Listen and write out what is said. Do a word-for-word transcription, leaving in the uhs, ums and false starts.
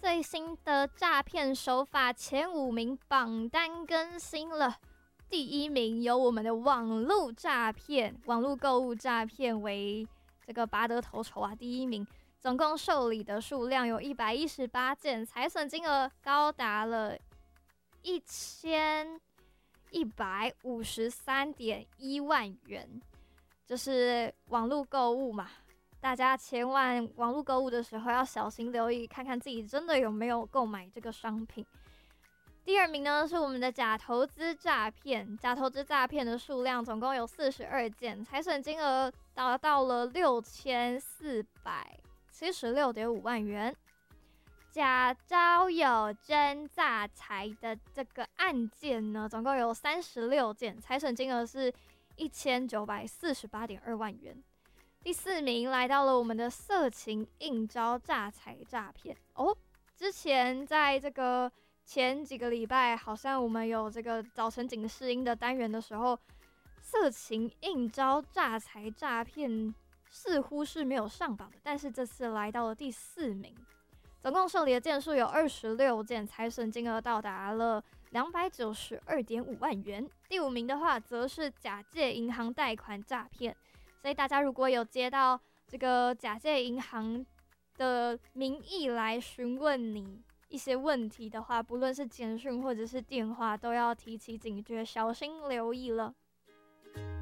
最新的诈骗手法前五名榜单更新了。第一名由我们的网络诈骗、网络购物诈骗为这个拔得头筹啊！第一名，总共受理的数量有一百一十八件，财损金额高达了一千一百五十三点一万元。这是网络购物嘛？大家千万网络购物的时候要小心留意，看看自己真的有没有购买这个商品。第二名呢是我们的假投资诈骗，假投资诈骗的数量总共有四十二件，财损金额达到了六千四百七十六点五万元。假招有真诈财的这个案件呢，总共有三十六件，财损金额是一千九百四十八点二万元。第四名来到了我们的色情应招诈财诈骗哦。之前在这个前几个礼拜，好像我们有这个早晨警示音的单元的时候，色情应招诈财诈骗似乎是没有上榜的，但是这次来到了第四名，总共受理的件数有二十六件，财损金额到达了两百九十二点五万元。第五名的话，则是假借银行贷款诈骗。所以大家如果有接到这个假借银行的名义来询问你一些问题的话，不论是简讯或者是电话，都要提起警觉，小心留意了。